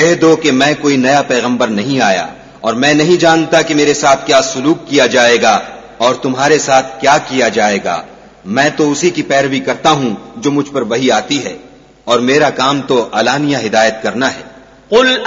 कह दो कि मैं कोई नया पैगंबर नहीं आया और मैं नहीं जानता कि मेरे साथ क्या सुलूक किया जाएगा और तुम्हारे साथ क्या किया जाएगा। मैं तो उसी की पैरवी करता हूं जो मुझ पर वही आती है और मेरा काम तो अलानिया हिदायत करना है। कुल